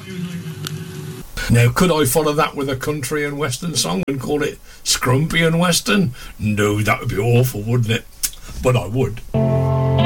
Now, could I follow that with a country and western song and call it Scrumpy and Western? No, that would be awful, wouldn't it? But I would.